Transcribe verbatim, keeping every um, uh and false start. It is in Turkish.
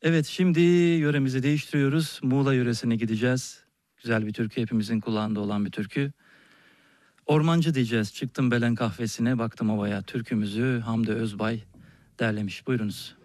Evet, şimdi yöremizi değiştiriyoruz. Muğla yöresine gideceğiz. Güzel bir türkü, hepimizin kulağında olan bir türkü. Ormancı diyeceğiz. Çıktım Belen kahvesine, baktım havaya. Türkümüzü Hamdi Özbay derlemiş. Buyurunuz.